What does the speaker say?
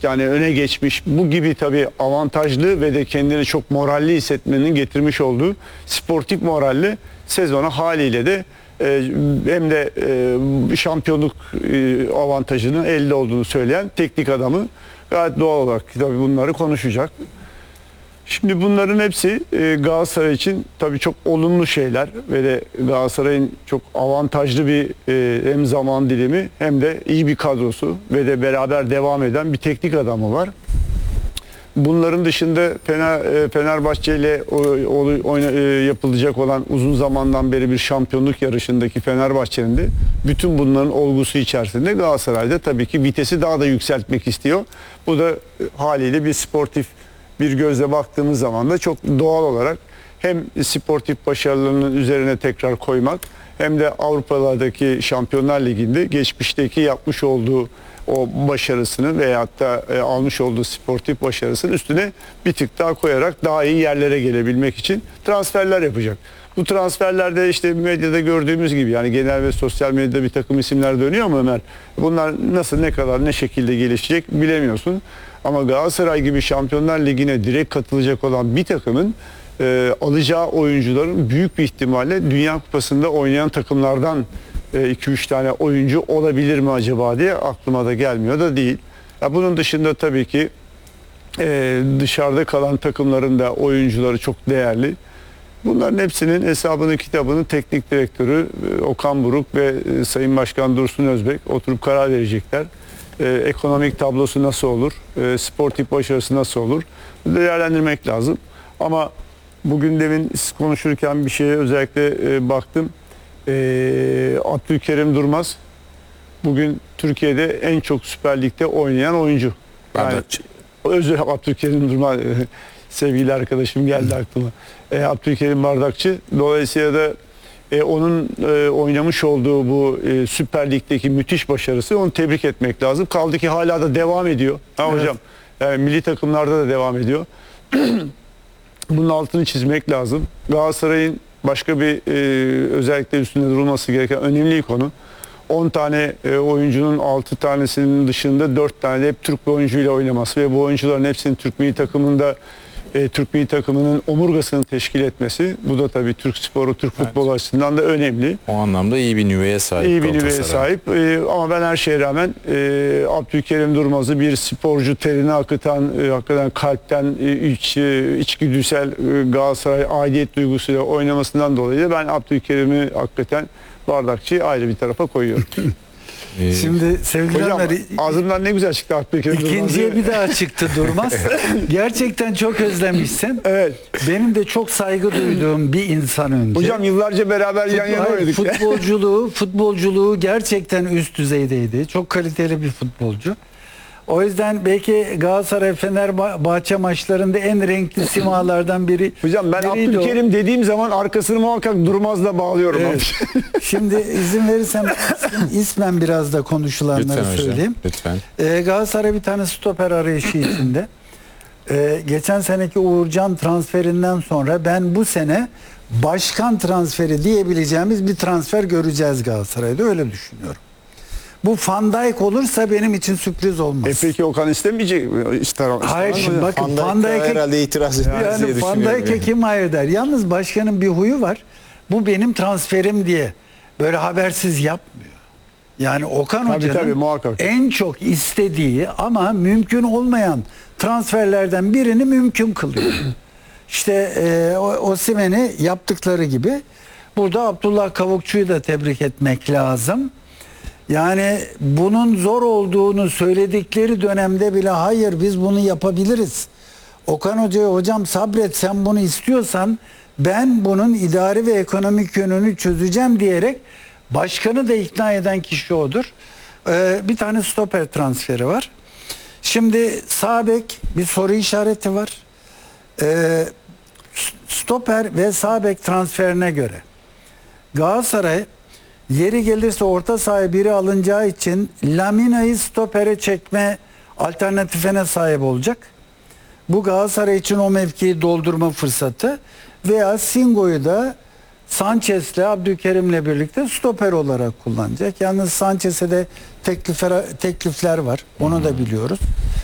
yani öne geçmiş, bu gibi tabii avantajlı ve de kendini çok moralli hissetmenin getirmiş olduğu sportif moralli sezona haliyle de hem de şampiyonluk avantajının elde olduğunu söyleyen teknik adamı gayet doğal olarak tabii bunları konuşacak. Şimdi bunların hepsi Galatasaray için tabii çok olumlu şeyler ve de Galatasaray'ın çok avantajlı bir hem zaman dilimi hem de iyi bir kadrosu ve de beraber devam eden bir teknik adamı var. Bunların dışında Fenerbahçe ile yapılacak olan uzun zamandan beri bir şampiyonluk yarışındaki Fenerbahçe'nin de bütün bunların olgusu içerisinde Galatasaray'da tabii ki vitesi daha da yükseltmek istiyor. Bu da haliyle bir sportif bir gözle baktığımız zaman da çok doğal olarak hem sportif başarılarının üzerine tekrar koymak hem de Avrupa'daki Şampiyonlar Ligi'nde geçmişteki yapmış olduğu o başarısını veyahut da almış olduğu sportif başarısının üstüne bir tık daha koyarak daha iyi yerlere gelebilmek için transferler yapacak. Bu transferlerde işte medyada gördüğümüz gibi yani genel ve sosyal medyada bir takım isimler dönüyor ama Ömer bunlar nasıl ne kadar ne şekilde gelişecek bilemiyorsun. Ama Galatasaray gibi Şampiyonlar Ligi'ne direkt katılacak olan bir takımın alacağı oyuncuların büyük bir ihtimalle Dünya Kupası'nda oynayan takımlardan 2-3 tane oyuncu olabilir mi acaba diye aklıma da gelmiyor da değil. Ya bunun dışında tabii ki dışarıda kalan takımların da oyuncuları çok değerli. Bunların hepsinin hesabını kitabını teknik direktörü Okan Buruk ve Sayın Başkan Dursun Özbek oturup karar verecekler. Ekonomik tablosu nasıl olur, sportif başarısı nasıl olur değerlendirmek lazım. Ama bugün demin konuşurken bir şeye özellikle baktım. Abdülkerim Durmaz bugün Türkiye'de en çok Süper Lig'de oynayan oyuncu. Bardakçı. Özür Abdülkerim Durmaz sevgili arkadaşım geldi aklıma. Abdülkerim Bardakçı. Dolayısıyla da onun oynamış olduğu bu Süper Lig'deki müthiş başarısı onu tebrik etmek lazım. Kaldı ki hala da devam ediyor. Ha evet. Hocam milli takımlarda da devam ediyor. Bunun altını çizmek lazım. Galatasaray'ın başka bir özellikle üstünde durulması gereken önemli bir konu. 10 tane oyuncunun 6 tanesinin dışında 4 tane de hep Türk bir oyuncuyla oynaması ve bu oyuncuların hepsinin Türk milli takımında Türk milli takımının omurgasını teşkil etmesi. Bu da tabii Türk sporu, Türk futbolu açısından da önemli. O anlamda iyi bir nüveye sahip. İyi bir nüveye sahip. Ama ben her şeye rağmen Abdülkerim Durmaz'ı bir sporcu terini akıtan, hakikaten kalpten içgüdüsel Galatasaray aidiyet duygusuyla oynamasından dolayı da ben Abdülkerim'i hakikaten Bardakçı'yı ayrı bir tarafa koyuyorum. Şimdi sevgili Hocam Ömer, ağzımdan ne güzel çıktı Abdülkerim Durmaz. İkinciye bir daha çıktı Durmaz. Gerçekten çok özlemişsin. Evet. Benim de çok saygı duyduğum bir insan önce. Hocam yıllarca beraber yan yana oynadık. Futbolculuğu gerçekten üst düzeydeydi. Çok kaliteli bir futbolcu. O yüzden belki Galatasaray Fenerbahçe maçlarında en renkli simalardan biri. Hocam ben Abdülkerim dediğim zaman arkasını muhakkak Durmaz'la bağlıyorum. Evet. Şimdi izin verirsem ismen biraz da konuşulanları lütfen söyleyeyim. Hocam, lütfen. Galatasaray bir tane stoper arayışı içinde. Geçen seneki Uğurcan transferinden sonra ben bu sene başkan transferi diyebileceğimiz bir transfer göreceğiz Galatasaray'da, öyle düşünüyorum. Bu Van Dijk olursa benim için sürpriz olmaz. Peki Okan istemeyecek mi? Hayır şimdi bakın Van Dijk'e herhalde itiraz edeceğiz diye Van düşünüyorum. Dijk'e kim hayır der. Yalnız başkanın bir huyu var. Bu benim transferim diye böyle habersiz yapmıyor. Yani Okan Hoca'nın en çok istediği ama mümkün olmayan transferlerden birini mümkün kılıyor. İşte Osimhen'i yaptıkları gibi burada Abdullah Kavukçu'yu da tebrik etmek lazım. Yani bunun zor olduğunu söyledikleri dönemde bile hayır biz bunu yapabiliriz. Okan Hoca'ya hocam sabret, sen bunu istiyorsan ben bunun idari ve ekonomik yönünü çözeceğim diyerek başkanı da ikna eden kişi odur. Bir tane stoper transferi var. Şimdi sağ bek bir soru işareti var. Stoper ve sağ bek transferine göre Galatasaray yeri gelirse orta sahaya biri alınacağı için Lamina'yı stopere çekme alternatifine sahip olacak. Bu Galatasaray için o mevkiyi doldurma fırsatı veya Singo'yu da Sanchez'le Abdülkerim'le birlikte stoper olarak kullanacak. Yalnız Sanchez'e de teklifler var. Onu da biliyoruz.